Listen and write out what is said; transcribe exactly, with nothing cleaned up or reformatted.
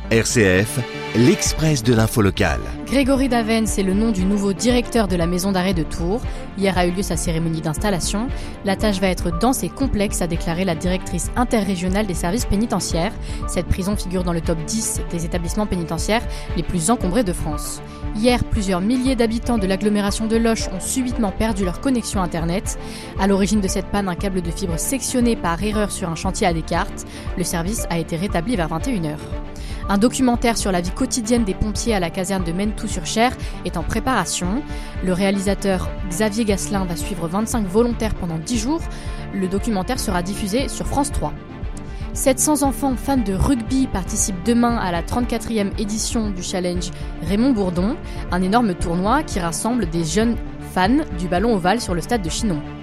R C F, l'Express de l'info locale. Grégory Daven, c'est le nom du nouveau directeur de la maison d'arrêt de Tours. Hier a eu lieu sa cérémonie d'installation. La tâche va être dense et complexe, a déclaré la directrice interrégionale des services pénitentiaires. Cette prison figure dans le top dix des établissements pénitentiaires les plus encombrés de France. Hier, plusieurs milliers d'habitants de l'agglomération de Loches ont subitement perdu leur connexion Internet. À l'origine de cette panne, un câble de fibre sectionné par erreur sur un chantier à Descartes. Le service a été rétabli vers vingt et une heures. Un documentaire sur la vie quotidienne des pompiers à la caserne de Menetou-sur-Cher est en préparation. Le réalisateur Xavier Gasselin va suivre vingt-cinq volontaires pendant dix jours. Le documentaire sera diffusé sur France trois. sept cents enfants fans de rugby participent demain à la trente-quatrième édition du challenge Raymond Bourdon, un énorme tournoi qui rassemble des jeunes fans du ballon ovale sur le stade de Chinon.